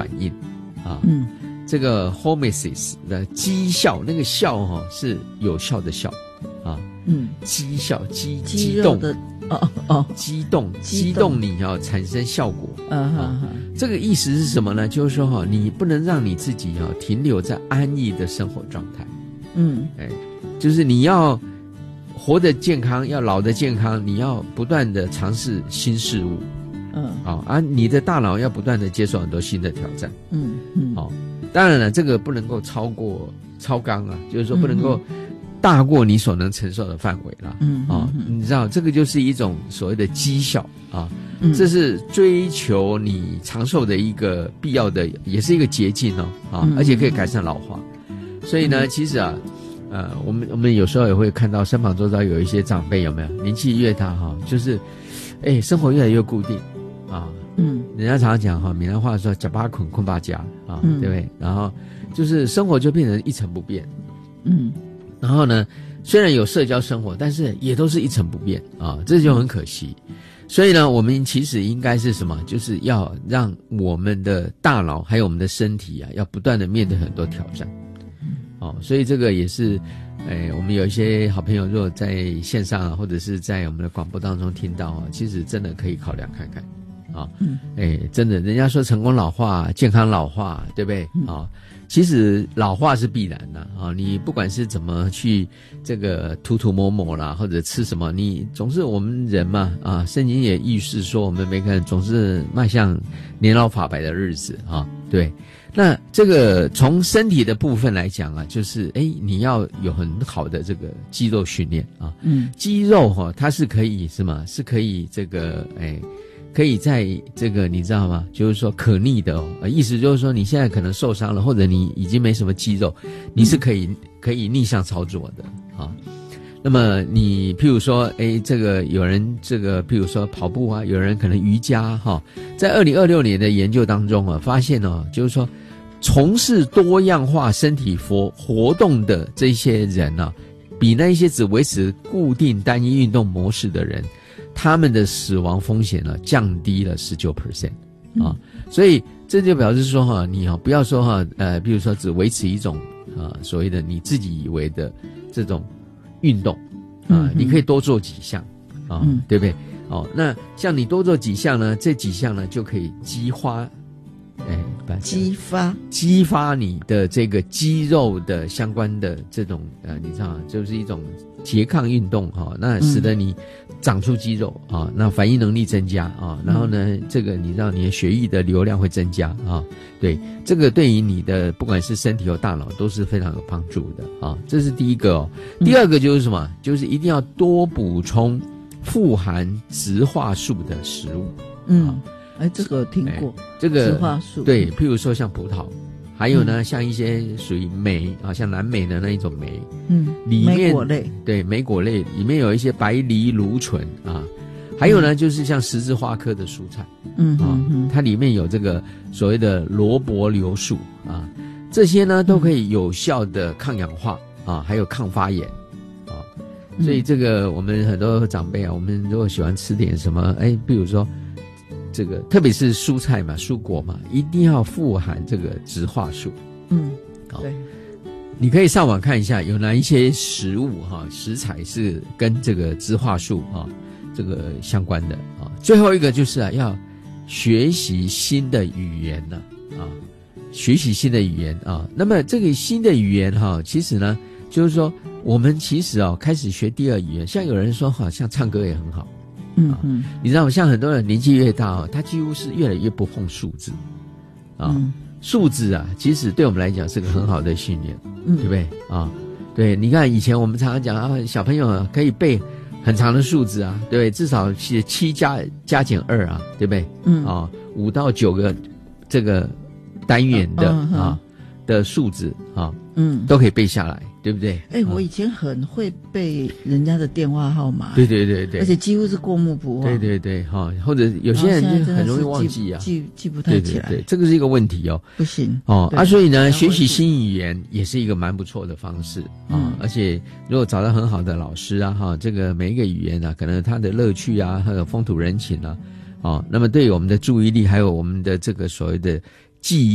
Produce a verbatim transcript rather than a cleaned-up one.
反应啊。 嗯， 这个 hormesis 的绩效，那个效哈、哦、是有效的效啊。 嗯， 绩效激肌肉的哦哦， 激动激动你要、哦、产生效果。 嗯哼、 啊，这个意思是什么呢？就是说哈、哦，你不能让你自己哈、哦、停留在安逸的生活状态。 嗯， 哎，就是你要活得健康，要老得健康，你要不断的尝试新事物。 嗯， 好、哦、啊，你的大脑要不断的接受很多新的挑战。 嗯嗯， 好、哦，当然了，这个不能够超过超纲啊，就是说不能够大过你所能承受的范围啦。 嗯啊、哦，你知道这个就是一种所谓的绩效啊， 嗯、 这是追求你长寿的一个必要的，也是一个捷径哦啊、嗯，而且可以改善老化。所以呢，嗯、其实啊，呃，我们我们有时候也会看到身旁周遭有一些长辈有没有年纪越大哈、啊，就是，哎，生活越来越固定啊。嗯，人家常常讲哈，闽南话说“假巴捆困巴家”啊，嗯、对不对？然后就是生活就变成一成不变。嗯，然后呢，虽然有社交生活，但是也都是一成不变啊，这就很可惜。所以呢，我们其实应该是什么？就是要让我们的大脑还有我们的身体啊，要不断的面对很多挑战。哦，所以这个也是，哎，我们有一些好朋友，如果在线上啊，或者是在我们的广播当中听到啊，其实真的可以考量看看。啊，嗯，哎，真的，人家说成功老化、健康老化，对不对？啊，其实老化是必然的啊。你不管是怎么去这个涂涂抹抹啦，或者吃什么，你总是我们人嘛啊，圣经也预示说，我们每个人总是迈向年老发白的日子啊。对，那这个从身体的部分来讲啊，就是哎，你要有很好的这个肌肉训练啊。嗯，肌肉哈、啊，它是可以什么？是可以这个哎。可以在这个你知道吗？就是说可逆的哦，意思就是说你现在可能受伤了，或者你已经没什么肌肉，你是可以可以逆向操作的啊。那么你譬如说，哎，这个有人这个譬如说跑步啊，有人可能瑜伽哈，在二零二六年的研究当中啊，发现哦，就是说从事多样化身体活活动的这些人啊，比那一些只维持固定单一运动模式的人，他们的死亡风险呢降低了 百分之十九 啊，所以这就表示说哈，你哈不要说哈，呃，比如说只维持一种啊所谓的你自己以为的这种运动啊，你可以多做几项啊，嗯、对不对？哦，那像你多做几项呢，这几项呢就可以激发，哎， 激发激发你的这个肌肉的相关的这种呃，你知道，就是一种拮抗运动哈、哦，那使得你长出肌肉啊、哦，那反应能力增加啊、哦，然后呢，这个你知道你的血液的流量会增加啊、哦，对，这个对于你的不管是身体或大脑都是非常有帮助的啊、哦，这是第一个哦。第二个就是什么？就是一定要多补充富含植化素的食物。 嗯，哎，这个听过， 这个植化素对，譬如说像葡萄。还有呢，嗯、像一些属于莓啊，像南美的那一种莓，嗯，里面莓果类， 对，莓果类里面有一些白藜芦醇啊，还有呢，嗯、就是像十字花科的蔬菜，嗯啊，嗯它里面有这个所谓的萝卜硫素啊，这些呢都可以有效的抗氧化啊，还有抗发炎啊，所以这个我们很多长辈啊，我们如果喜欢吃点什么，哎，比如说。这个特别是蔬菜嘛，蔬果嘛，一定要富含这个植化素。嗯，好，对，你可以上网看一下有哪一些食物哈，食材是跟这个植化素啊这个相关的啊。最后一个就是啊，要学习新的语言呢 啊, 啊，学习新的语言啊。那么这个新的语言哈，其实呢，就是说我们其实哦开始学第二语言，像有人说好像唱歌也很好。嗯嗯，你知道吗？像很多人年纪越大哦，他几乎是越来越不碰数字，啊，嗯、数字啊，其实对我们来讲是个很好的训练，嗯、对不对啊？对，你看以前我们常常讲啊，小朋友啊可以背很长的数字啊，对不对？至少是七加加减二啊，对不对？嗯啊，五到九个这个单元的、嗯、啊的数字啊，嗯，都可以背下来。对不对？ 哎、欸，我以前很会背人家的电话号码， 对对对对， 而且几乎是过目不忘。 对对对，哈，或者有些人就很容易忘记啊， 记记不太起来。 对对对，这个是一个问题哦。 不行哦啊，所以呢，学习新语言也是一个蛮不错的方式啊、嗯。而且如果找到很好的老师啊，哈，这个每一个语言啊，可能它的乐趣啊，还有风土人情啊，哦，那么对于我们的注意力，还有我们的这个所谓的记忆。